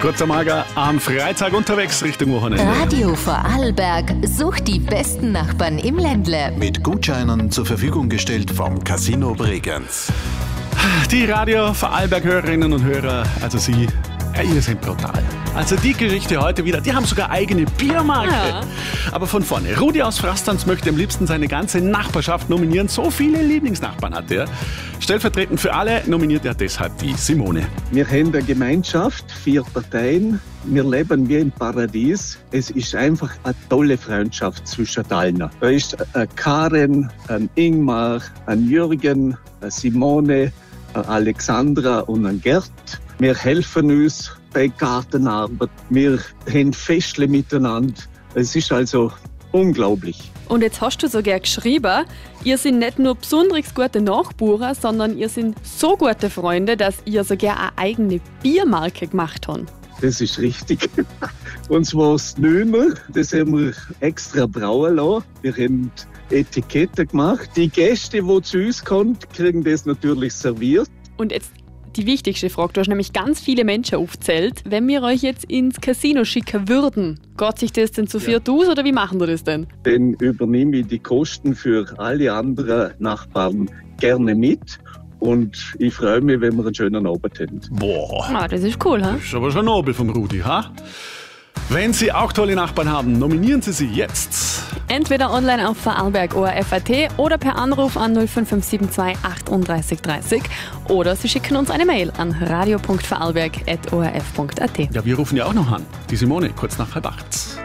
Kurzer Mager am Freitag unterwegs Richtung Wochenende. Radio Vorarlberg sucht die besten Nachbarn im Ländle. Mit Gutscheinen zur Verfügung gestellt vom Casino Bregenz. Die Radio Vorarlberg-Hörerinnen und Hörer, also Sie, ihr seid brutal. Also die Gerichte heute wieder, die haben sogar eigene Biermarke. Ja. Aber von vorne, Rudi aus Frastanz möchte am liebsten seine ganze Nachbarschaft nominieren. So viele Lieblingsnachbarn hat er. Stellvertretend für alle nominiert er deshalb die Simone. Wir haben eine Gemeinschaft, 4 Parteien. Wir leben wie im Paradies. Es ist einfach eine tolle Freundschaft zwischen allen. Da ist eine Karen, ein Ingmar, ein Jürgen, eine Simone, eine Alexandra und ein Gerd. Wir helfen uns bei Gartenarbeit. Wir haben Festle miteinander. Es ist also unglaublich. Und jetzt hast du sogar geschrieben, ihr seid nicht nur besonders gute Nachbarn, sondern ihr seid so gute Freunde, dass ihr sogar eine eigene Biermarke gemacht habt. Das ist richtig. Und zwar das Nömer, das haben wir extra brauen lassen. Wir haben Etiketten gemacht. Die Gäste, die zu uns kommen, kriegen das natürlich serviert. Und jetzt die wichtigste Frage, du hast nämlich ganz viele Menschen aufgezählt. Wenn wir euch jetzt ins Casino schicken würden, geht sich das denn zu viert aus oder wie machen wir das denn? Dann übernehme ich die Kosten für alle anderen Nachbarn gerne mit. Und ich freue mich, wenn wir einen schönen Abend haben. Boah, Ah, das ist cool, ha? das ist aber schon nobel vom Rudi, ha? Wenn Sie auch tolle Nachbarn haben, nominieren Sie sie jetzt. Entweder online auf Vorarlberg.orf.at oder per Anruf an 05572 38 30 oder Sie schicken uns eine Mail an radio.vorarlberg@orf.at. Ja, wir rufen ja auch noch an. Die Simone, kurz nach 7:30.